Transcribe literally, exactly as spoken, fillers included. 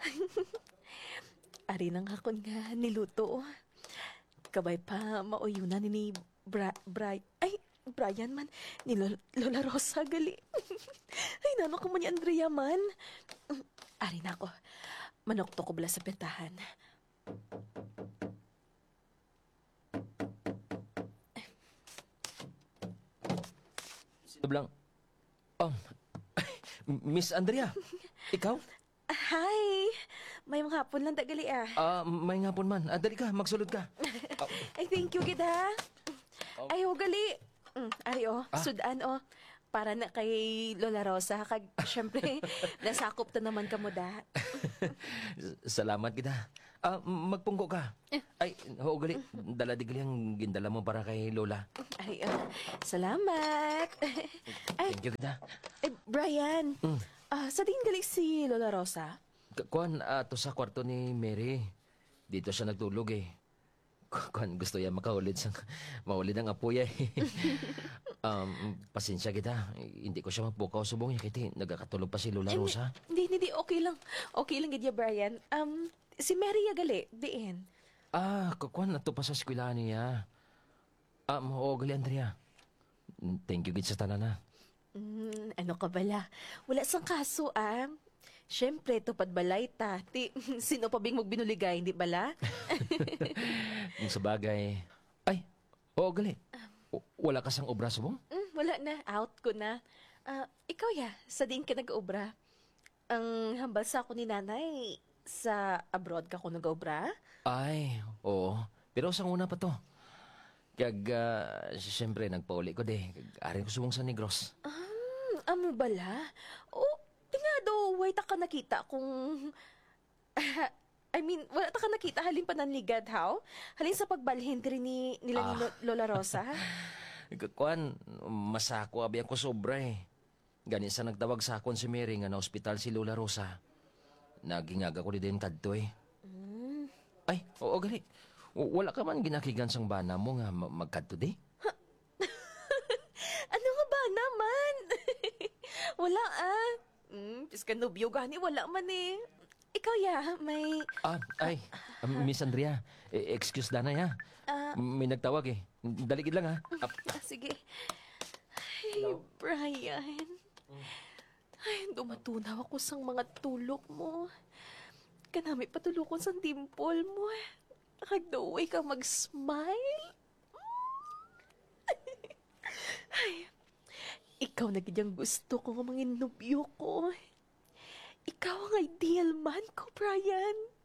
Ari nang hakon nga niluto. Kabay pa mauyunan ni Bra... Bra... Ay, Brian man. Ni Lola, Lola Rosa, gali. Ay, nano ko man ni Andrea man. Ari na ako. Manokto ko bala sa pentahan. Sino blang? Oh, Miss Andrea, ikaw? Hi! May mga hapon lang tagali ah. Ah, may nga po man. Ah, dali ka, magsulod ka. Ah, Ay, thank you, kita. Ay, ho, gali. Mm, ari, oh, Ah? sudan, oh. Para na kay Lola Rosa. Kag, syempre, nasakop na naman ka mo da. Salamat kita. Ah, magpungko ka. Ay, ho, gali. Dala di gali ang gindala mo para kay Lola. Ay, oh, salamat. Ay, Thank you kita. eh, Brian. Mm. Ah, sa din gali si Lola Rosa? K- Kuan, ato sa kwarto ni Mary. Dito siya nagtulog eh. Ku- Kuan, gusto niya makahulid sang mahulid ang apoy eh. um, pasensya kita. Hindi ko siya mapukaw subong niya kiti nagkakatulog pa si Lola Rosa. Hindi, hindi, okay lang. Okay lang, gidya, Brian. Um, si Mary gali, diin. Ah, ku- kuan ato pa sa eskwelahan niya. Um, oo, gali Andrea. Thank you gid sa tanan na. Mm, ano ka bala? Wala sang kaso, ah. Siyempre, tupad balay ta. Ti, sino pa bing magbinuligay, hindi bala? Yung sa bagay. Ay, oo, gali. W- Wala ka sang obra subong? Mm, wala na, out ko na. Ah, ikaw ya, sa din ka nag-obra. Ang hambal sa ako ni nanay, sa abroad ka ko nag-obra? Ay, oo. Pero sa una pa to. Kag, uh, siyempre, nagpauli ko de. Kag, arin ko subong sa Negros. Um, amo bala? O, tinga daw, wait ka nakita kung... I mean, wala ta ka nakita halin pa nanligad, how? Halin sa pagbalhin diri ni nila ni Ah. Lo- Lola Rosa? Kuan, masako abi ako sobra eh. Gani sa nagtawag sa akon si Mary nga na ospital si Lola Rosa. Nagingag ako din kadto eh. Ay, oo gali. W- Wala ka man ginakigan sang bana mo nga ma- magkadto di? Ano nga ba naman? Wala ah. Mm, piskan nobyo gani, wala man eh. Ikaw ya, may... Ah, ay, um, Miss Andrea, eh, excuse dana ya. Ah. May nagtawag eh. Daligid lang ha. Ah, Ah, sige. Ay, Brian. Ay, dumatunaw ako sa mga tulog mo. Kanami patulukon sa dimple mo. Nakagdaway ka mag-smile. Ay, ikaw na gidyang gusto ko nga mga nobyo ko. Ikaw ang ideal man ko, Brian.